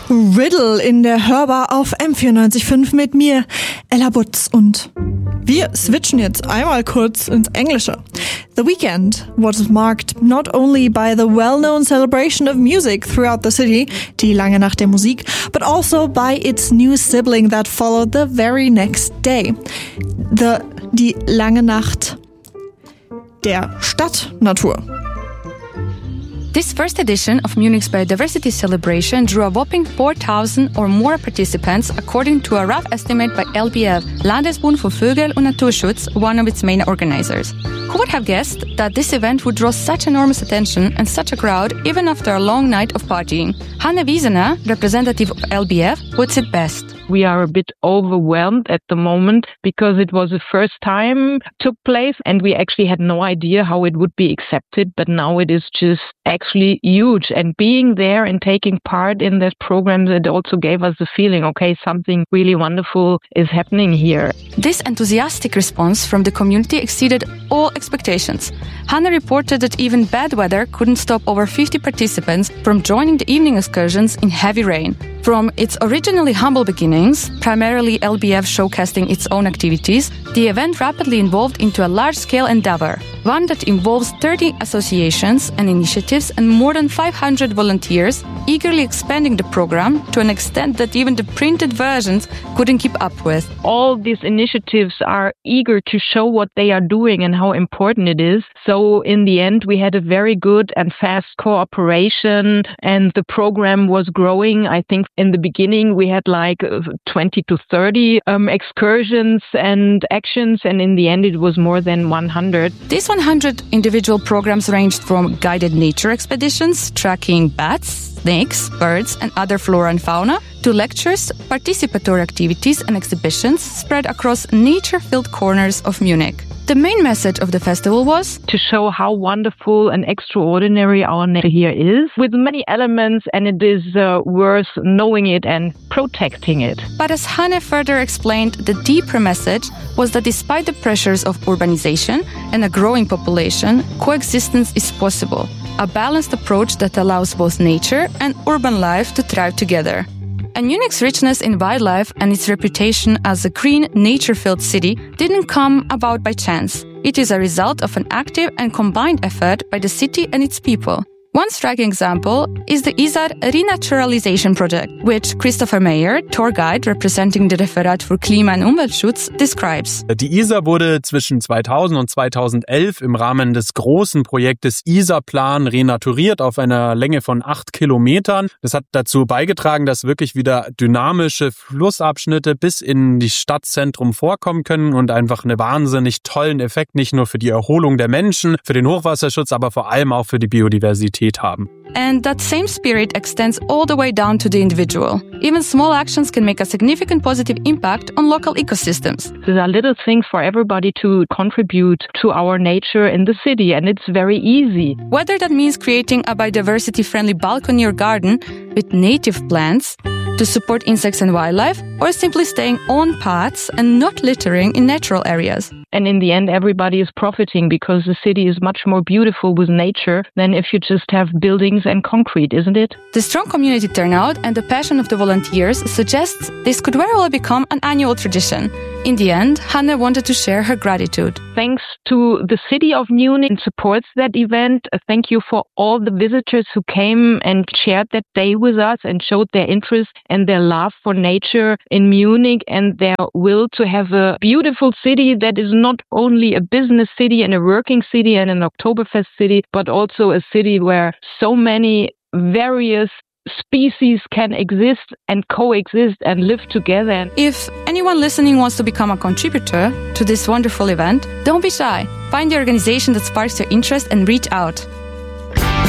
Riddle in der Hörbar auf M94.5 mit mir, Ella Butz, und wir switchen jetzt einmal kurz ins Englische. The weekend was marked not only by the well-known celebration of music throughout the city, die lange Nacht der Musik, but also by its new sibling that followed the very next day. Die lange Nacht der Stadtnatur. This first edition of Munich's Biodiversity Celebration drew a whopping 4,000 or more participants, according to a rough estimate by LBF, Landesbund für Vögel und Naturschutz, one of its main organizers. Who would have guessed that this event would draw such enormous attention and such a crowd even after a long night of partying? Hanne Wiesener, representative of LBF, puts it best. We are a bit overwhelmed at the moment because it was the first time it took place and we actually had no idea how it would be accepted, but now it is just actually huge. And being there and taking part in this program, it also gave us the feeling, okay, something really wonderful is happening here. This enthusiastic response from the community exceeded all expectations. Hanne reported that even bad weather couldn't stop over 50 participants from joining the evening excursions in heavy rain. From its originally humble beginnings, primarily LBF showcasing its own activities, the event rapidly evolved into a large-scale endeavor, one that involves 30 associations and initiatives and more than 500 volunteers, eagerly expanding the program to an extent that even the printed versions couldn't keep up with. All these initiatives are eager to show what they are doing and how important it is. So in the end, we had a very good and fast cooperation and the program was growing. I think in the beginning, we had like 20 to 30 excursions and actions, and in the end, it was more than 100. These 100 individual programs ranged from guided nature expeditions, tracking bats, snakes, birds, and other flora and fauna, to lectures, participatory activities, and exhibitions spread across nature-filled corners of Munich. The main message of the festival was to show how wonderful and extraordinary our nature here is, with many elements, and it is worth knowing it and protecting it. But as Hanne further explained, the deeper message was that despite the pressures of urbanization and a growing population, coexistence is possible, a balanced approach that allows both nature and urban life to thrive together. And Munich's richness in wildlife and its reputation as a green, nature-filled city didn't come about by chance. It is a result of an active and combined effort by the city and its people. One striking example is the Isar Renaturalization Project, which Christopher Meyer, tour guide representing the Referat für Klima- und Umweltschutz, describes. Die Isar wurde zwischen 2000 und 2011 im Rahmen des großen Projektes Isar-Plan renaturiert auf einer Länge von 8 Kilometern. Das hat dazu beigetragen, dass wirklich wieder dynamische Flussabschnitte bis in die Stadtzentrum vorkommen können und einfach einen wahnsinnig tollen Effekt nicht nur für die Erholung der Menschen, für den Hochwasserschutz, aber vor allem auch für die Biodiversität haben. And that same spirit extends all the way down to the individual. Even small actions can make a significant positive impact on local ecosystems. There are little things for everybody to contribute to our nature in the city, and it's very easy. Whether that means creating a biodiversity-friendly balcony or garden with native plants to support insects and wildlife, or simply staying on paths and not littering in natural areas. And in the end, everybody is profiting because the city is much more beautiful with nature than if you just have buildings and concrete, isn't it? The strong community turnout and the passion of the volunteers suggests this could very well become an annual tradition. In the end, Hanne wanted to share her gratitude. Thanks to the city of Munich and supports that event. Thank you for all the visitors who came and shared that day with us and showed their interest and their love for nature in Munich and their will to have a beautiful city that is not only a business city and a working city and an Oktoberfest city, but also a city where so many various species can exist and coexist and live together. If anyone listening wants to become a contributor to this wonderful event, don't be shy. Find the organization that sparks your interest and reach out.